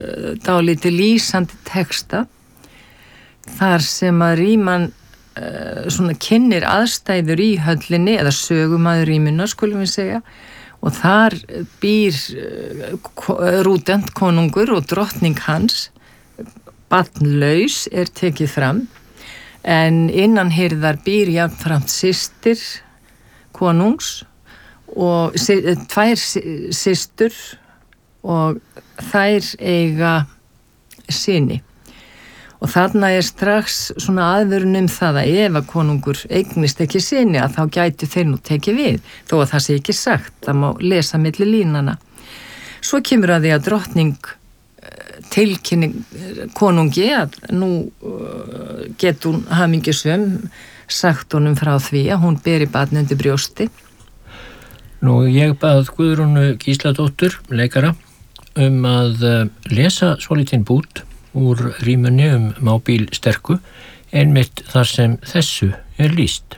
dálítið lýsandi texta þar sem að Riemann svona kynnir aðstæður í höllinni eða sögumaður Rímunar skulum við segja og þar býr Rudent konungur og drottning hans barnlaus tekið fram en innan hirðar býr jafnframt systir konungs og tvær systur og þær eiga syni. Og þarna strax svona aðvörun það að ef að konungur eignist ekki syni að þá gætu þeir nú tekið við, þó að það sé ekki sagt, það má lesa milli línana. Svo kemur að því að drottning tilkynni konungi að nú getur hún hamingjusöm sagt honum frá því að hún beri barn undir brjósti. Nú, ég bað Guðrúnu Gísladóttur, leikara, að lesa svolítinn bút úr Rímunni mábíl sterku, einmitt þar sem þessu lýst.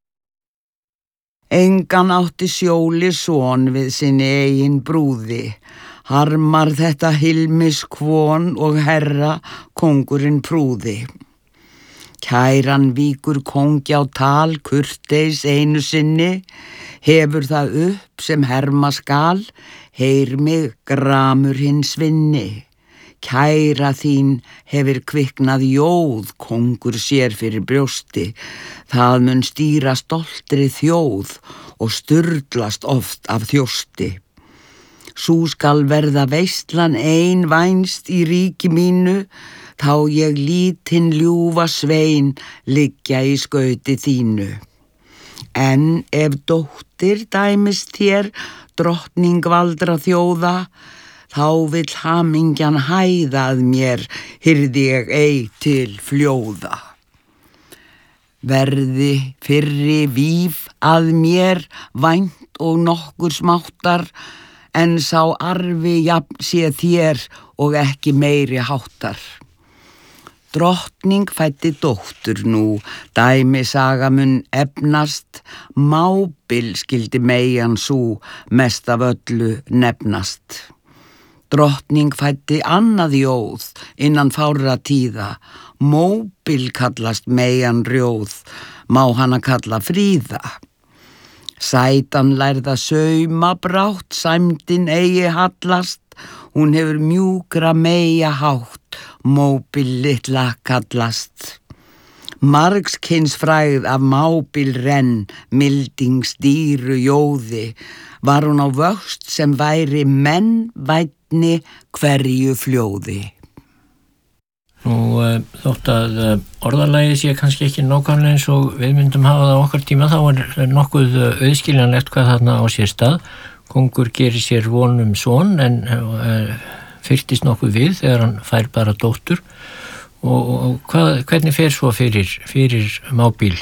Engan átti sjóli son við sinni eigin brúði, harmar þetta hilmis kvon og herra kóngurinn prúði. Kæran víkur kóngi á tal kurteis einu sinni, hefur það upp sem herma skal, heyr mig gramur hins vinni. Kæra þín hefur kviknað jóð, kóngur sér fyrir brjósti, það mun stýra stoltri þjóð og sturlast oft af þjósti. Sú skal verða veistlan ein vænst í ríki mínu, þá ég lítinn ljúfa svein liggja í skauti þínu. En ef dóttir dæmist þér, drottning valdra þjóða, þá vill hamingjan hæða að mér, hirði ég ei til fljóða. Verði fyrri víf að mér, vænt og nokkur smáttar, en sá arfi jafn sé þér og ekki meiri háttar. Drottning fæddi dóttur nú, dæmi saga mun efnast, mábil skildi meian sú, mest af öllu nefnast. Drottning fæddi annað jóð innan fárra tíða, móbil kallast meian rjóð, má hana kalla fríða. Sætan lærða sauma brátt, sæmdin eigi hallast, hún hefur mjúkra meia hátt, móbil litla kallast. Margskins frægð af mábil renn, mildings dýru jóði, var hún á vöxt sem væri menn vænni hverju fljóði. Nú, þótt að orðalagið sé kannski ekki nákvæmlega eins og við myndum hafa það á okkar tíma, þá nokkuð auðskiljanlegt hvað þarna á sér stað. Kóngur gerir sér von son en fyrtist nokkuð við þegar hann fær bara dóttur. Og hvernig fer svo fyrir mábíl?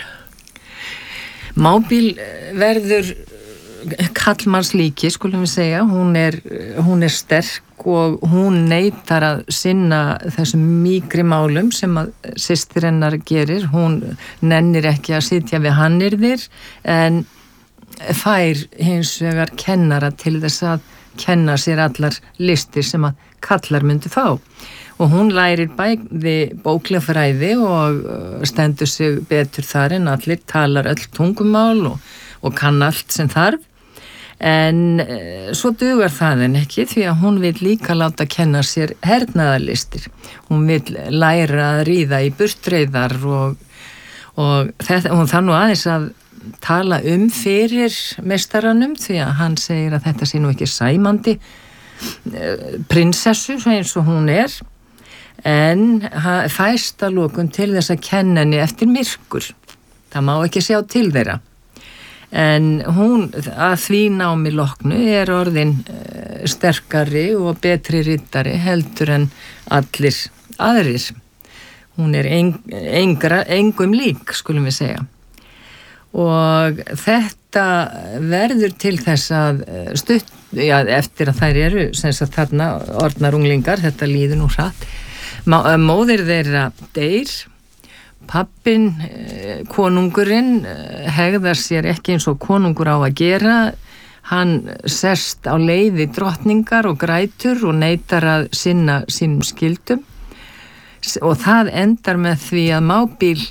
Mábíl verður kallmanns líki, skulum við segja. Hún er sterk og hún neitar að sinna þessum mýkri málum sem að systir hennar gerir. Hún nennir ekki að sitja við hannyrðir en fær hins vegar kennara til þess að kenna sér allar listir sem að kallar myndi fá. Og hún lærir bæði bóklafræði og stendur sig betur þar en allir, talar öll tungumál og kann allt sem þarf. En svo dugar það en ekki því að hún vil líka láta kenna sér hernaðarlistir. Hún vil læra að ríða í burtreiðar og hún þarf nú aðeins að tala fyrir meistaranum því að hann segir að þetta sé nú ekki sæmandi prinsessu eins og hún er. En fæst að lokum til þess að kenna henni eftir myrkur. Það má ekki sjá til þeirra. En hún að því námi loknu orðin sterkari og betri riddari heldur en allir aðrir. Hún engum lík, skulum við segja. Og þetta verður til þess að eftir að þær eru sem sagt þarna orðnar unglingar, þetta líður nú hratt. Móðir þeirra deyr, pappin, konungurinn hegðar sér ekki eins og konungur á að gera, hann sest á leiði drottningar og grætur og neitar að sinna sínum skyldum og það endar með því að Mábíl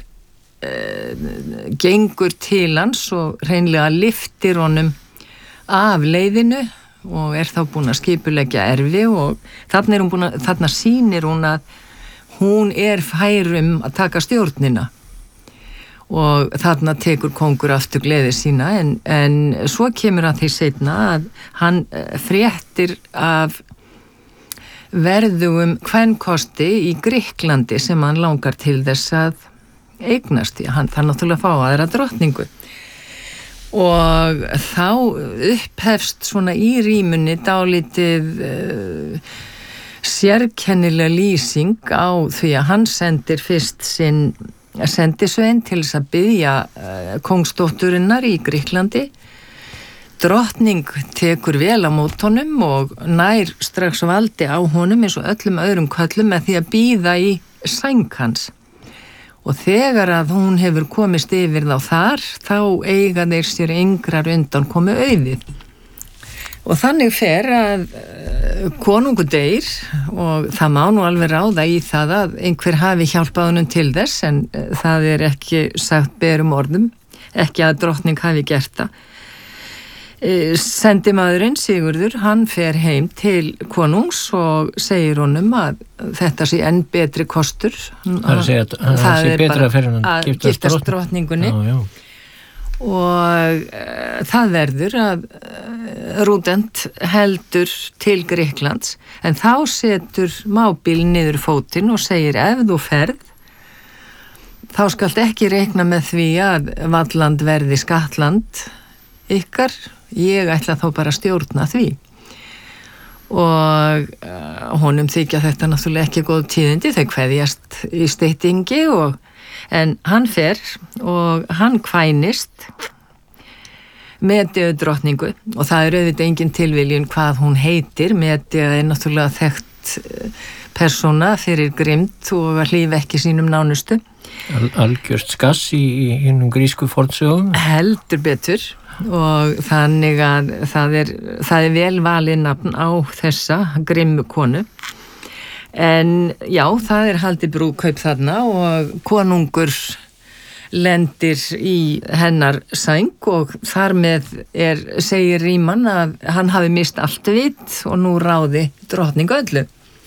gengur til hans og hreinlega lyftir honum af leiðinu og þá búin að skipuleggja erfi og þarna sýnir hún að hún fær að taka stjórnina og þarna tekur kóngur aftur gleði sína en svo kemur að því seinna að hann fréttir af verðugum kvenkosti í Grikklandi sem hann langar til þess að eignast, hann þarf náttúrulega að fá aðra drottningu og þá upphefst svona í rímunni dálítið sérkennilega lýsing á því að hann sendir fyrst sinn sendisvein til þess að biðja kóngsdótturinnar í Grikklandi. Drottning tekur vel á mót honum og nær strax valdi á honum eins og öllum öðrum köllum með því að bíða í sæng hans. Og þegar að hún hefur komist yfir þá eiga þeir sér engrar undan komu auðið. Og þannig fer að konungur deyr og það má nú alveg ráða í það að einhver hafi hjálpað honum til þess en það ekki sagt berum orðum, ekki að drottning hafi gert það. Sendimaðurinn Sigurður, hann fer heim til konungs og segir honum að þetta sé enn betri kostur. Það sé betra fyrir hann að giftast drottningunni. Já. Og það verður að Rúdent heldur til Grikklands en þá setur Mábíl niður fótinn og segir ef þú ferð þá skalt ekki reikna með því að Valland verði skattland ykkar, ég ætla þá bara að stjórna því og honum þykja þetta náttúrulega ekki góð tíðindi, þau kveðjast í styttingi en hann fer og hann kvænist Medeu drottningu og það auðvitað engin tilviljun hvað hún heitir. Medea náttúrulega þekkt persóna fyrir grimmd og að hlífa ekki sínum nánustu. Algjört skass í hinnum grísku fornsögum. Heldur betur og þannig að það er vel valið nafn á þessa grimmu konu. En já, það haldið brúðkaup þarna og konungur lendir í hennar sæng og þar með segir Ríman að hann hafi mist allt vit og nú ráði drottning öllu.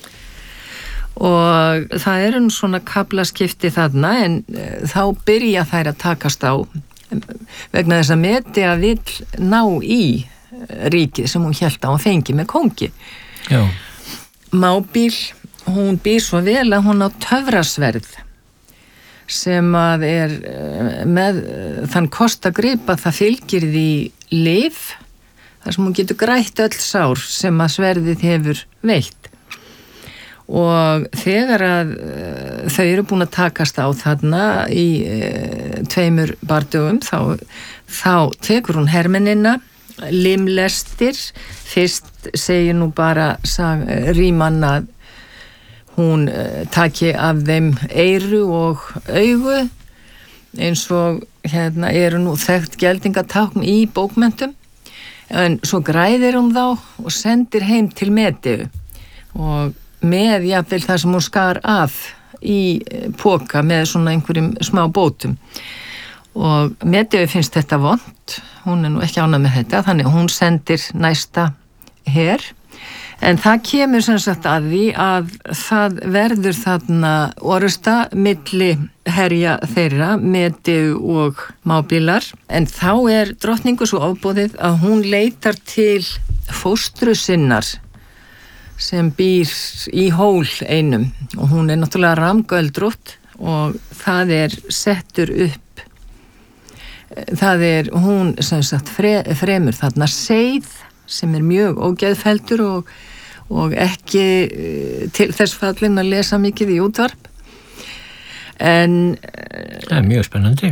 Og það nú svona kaflaskipti þarna en þá byrja þær að takast á vegna þess að Medea vill ná í ríkið sem hún hélt á að fengi með kóngi. Já. Mábíl, hún býr svo vel að hún á töfrasverð sem að með þann kost að gripa það fylgir því lyf þar sem hún getur grætt öll sár sem að sverðið hefur veitt og þegar að þau eru búin að takast á þarna í 2 bardögum þá tekur hún hermennina limlestir, fyrst segir nú bara Ríman að hún taki af þeim eyru og augu eins og eru nú þekkt geldingatákn í bókmenntum en svo græðir hún þá og sendir heim til Medeu og með jafnvel það sem hún skar af í poka með svona einhverjum smá bótum og Medeu finnst þetta vont, hún nú ekki ánægð með þetta þannig hún sendir næsta her. En það kemur sem sagt að því að það verður þarna orusta milli herja þeirra, Medeu og Mábílar. En þá drottningu svo ofboðið að hún leitar til fóstru sinnar sem býr í hól einum og hún náttúrulega ramgöldrótt og það settur upp, hún sem sagt fremur þarna seið sem mjög ógeðfelldur og ekki til þess fallin að lesa mikið í útvarp. En það mjög spennandi.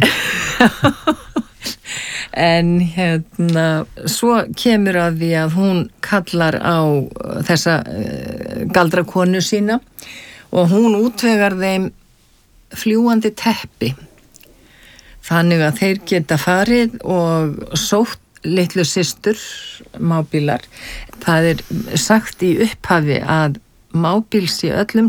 En svo kemur að því að hún kallar á þessa galdrakonu sína og hún útvegar þeim fljúandi teppi. Þannig að þeir geta farið og sótt litlu systur mábílar. Það er sagt í upphafi að mábíl sé öllum